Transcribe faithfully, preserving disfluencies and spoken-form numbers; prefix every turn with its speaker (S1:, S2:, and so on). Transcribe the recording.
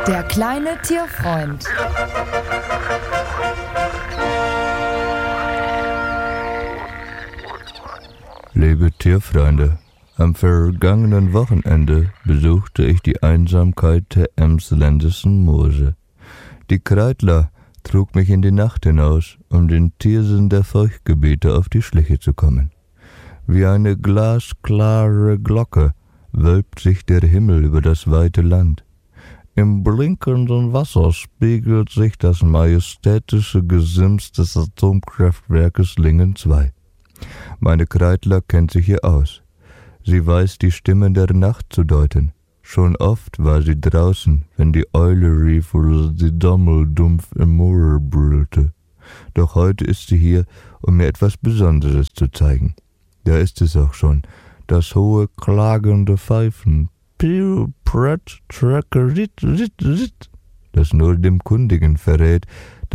S1: Der kleine Tierfreund.
S2: Liebe Tierfreunde, am vergangenen Wochenende besuchte ich die Einsamkeit der emsländischen Moose. Die Kreidler trug mich in die Nacht hinaus, um den Tiersinn der Feuchtgebiete auf die Schliche zu kommen. Wie eine glasklare Glocke wölbt sich der Himmel über das weite Land. Im blinkenden Wasser spiegelt sich das majestätische Gesims des Atomkraftwerkes Lingen zwei. Meine Kreidler kennt sich hier aus. Sie weiß, die Stimmen der Nacht zu deuten. Schon oft war sie draußen, wenn die Eule rief oder die Dommel dumpf im Moor brüllte. Doch heute ist sie hier, um mir etwas Besonderes zu zeigen. Da ist es auch schon, das hohe, klagende Pfeifen. Piu, Pratt, Tracker, rit, rit, rit, das nur dem Kundigen verrät,